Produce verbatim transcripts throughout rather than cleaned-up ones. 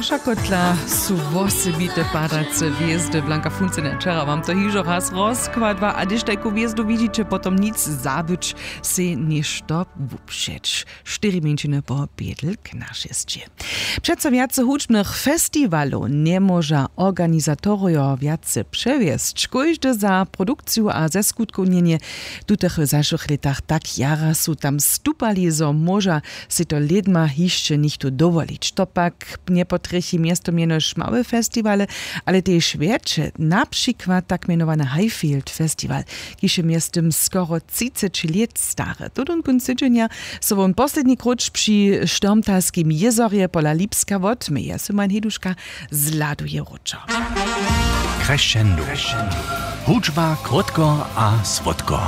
Szakotla su wosebite padace wjezdy Blanka Funcena. Wczera wam to hižo raz rozkładła, a gdyż tajku wjezdu widzicie, potom nic zabyć se niż to wuprzeć. Cztery mięciny po biedl knaszestie. Przeco wiace hucznych festiwalu nie może organizatorio wiace przewiesć. Każdy za produkcję a ze skutkownienie tutych w zeszłych latach tak jara su tam stupali, zo może se to ledma hiszcze nichtu dowolić. To pak nie potrychi miasto mienoż małe festiwale, ale też większe, na przykład tak mianowane Highfield Festival, kisze miastem skoro trzydzieści lat stare. To don kuncydzenia so won posledni krucz przy Sztormtalskim jezorje pola Lipska wotmyje. Syman Heduszka zladuje ruczo. Crescendo. Huczba krótko a słodko.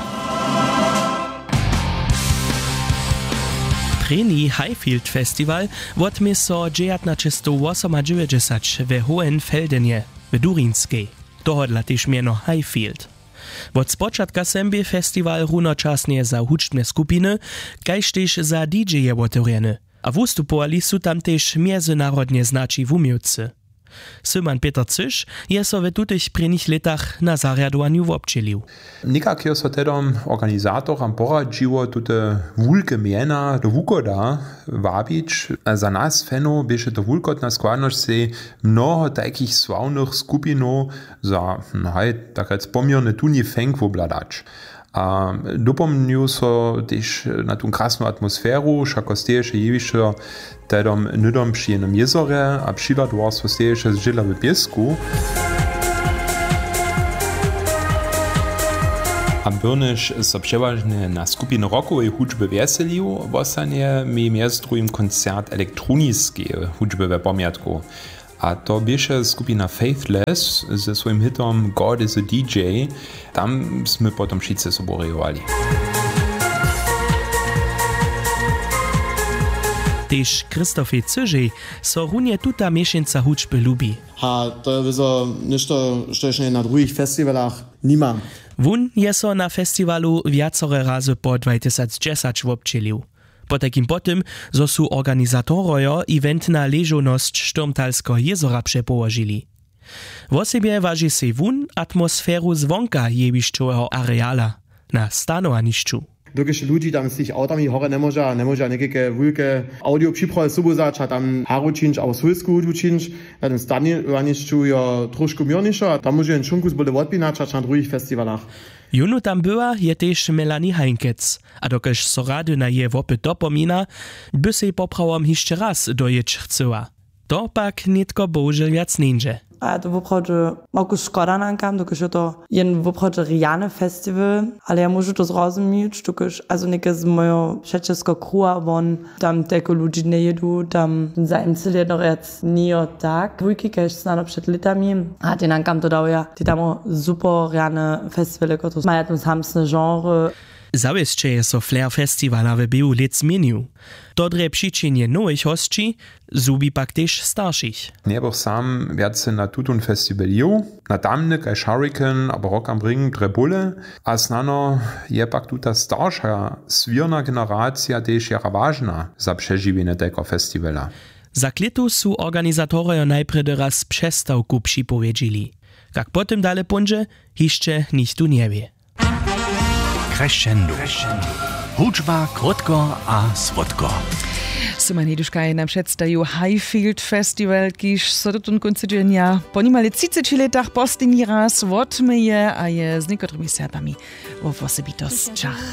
Treni Highfield Festival wotmy so dziewiętnaście osiemdziesiąt we Hohenfeldenie w Durinskiej. Dohodla też miano Highfield. Od spočatka semby festival runočasnie za hučne skupiny, kajž też za D J je otvorene. A wustupovali su tam też międzynarodnie znaczy wumiłcy. Syman Peter Cyš je so w tutych prynych letach na zariadowaniu wobčelił. Nikak je so tedom organizatoram poradziło tute wulke miena do wukoda wabić. Za nas feno bieše to wulkotna składność se mnoho takich sławnych skupinów za, no hej, tak jak pomierne tuni fęk wobladać. A dopomnił so też na tą krasną atmosferu, szako steješe jewisze tedom nydom przy jednym jezorze, a przyladwarstwo steješe z żyla w piesku. A Byrnyš so przeważnie na skupiny rockowej huczby weselił, wosanie mi między drugim koncert elektroniskiej huczby we pomiatku. A to bieše skupina Faithless ze swoim hitom God is a D J. Tam sme potom wszyscy soborejowali. Też Krzysztofie Cyżej so runie tuta mieszęca huczby lubi. A to jest nešto, što jeszcze na drugich festiwalach nie ma. Wun je so na festiwalu wiacore razy po dwa tysiące dziesięć wobčelił. Po takim potem, zo su organizatorojo eventna leżoność Sztormtalskiego jezora przepołożyli. W sobie waży se wun atmosferu zwonka jewiščového areala na stanowanišću. Dokąd ludzi tam z tych autami chore nie może, nie może niekieke wielkie audio przyprawy subuzać, a tam haru czynć, a swojsku hudu czynć, na tym stanowanišću je troszkę mierniejsze, a tam może en szunkus bude odpinać, a na drugich festiwalach. Junu tam była je też Melanie Heinkec, a dokaż so rady na je wopyt dopomina, by se poprawom jeszcze raz dojeć chcela. To pak nitko bože viac ninže. A to woprawdzie mogę szkoda nam kam, dokaż to jen woprawdzie rijane festival, ale ja muszę to zrozumieć, dokaż also nieke z moją przeczesko krua won, tam teko ludzi nie jedu, tam za im cyle do rec nie tak. Wujki kaž snano przed litami, a ty nam kam to dał ja, ty tam super rijane festivale, które mają tam samsne genre. Zawieszcze je so flair festivala w biu let zmienił. To dre przyczynie nowych hostci, zubi pak też starszych. Nieboch sam wiace na tutun festiwaliu, na tamny kaj Hurricane, aber Rock am Ring Trebule, a snano je pak tuta starsza, swirna generacja też jara ważna za przeżywienie tego festiwala. Za klitu su organizatorio najpredy raz przestawku przypowiedzieli. Jak potem dalej pójdzie, jeszcze nikt tu nie wie. Crescendo. Huczba krótko a słodko. Syman Heduszka je nam przedstawił Highfield Festival, kiż so dotun końcodzenia po niemale trzydziestu latach poslední raz wotmyje, a je z niektórymi Serbami w osobitostach.